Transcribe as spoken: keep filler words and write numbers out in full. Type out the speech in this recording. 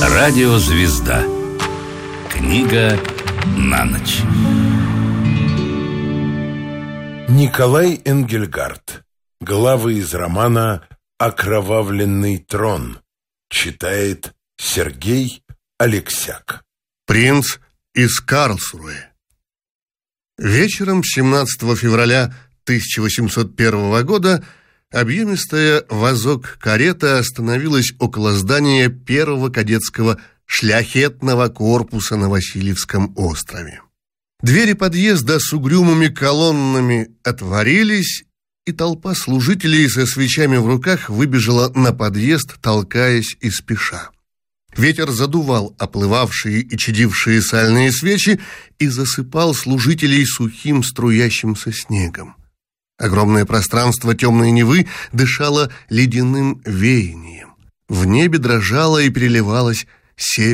Радиозвезда. Книга на ночь. Николай Энгельгард. Главы из романа «Окровавленный трон». Читает Сергей Алексяк. Принц из Карлсруэ. Вечером семнадцатого февраля тысяча восемьсот первого года объемистая вазок-карета остановилась около здания первого кадетского шляхетного корпуса на Васильевском острове. Двери подъезда с угрюмыми колоннами отворились, и толпа служителей со свечами в руках выбежала на подъезд, толкаясь и спеша. Ветер задувал оплывавшие и чадившие сальные свечи и засыпал служителей сухим струящимся снегом. Огромное пространство темной Невы дышало ледяным веянием. В небе дрожало и переливалось северное